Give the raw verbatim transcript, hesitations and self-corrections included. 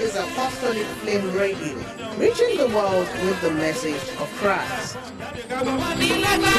is Apostolic Flame Radio, reaching the world with the message of Christ.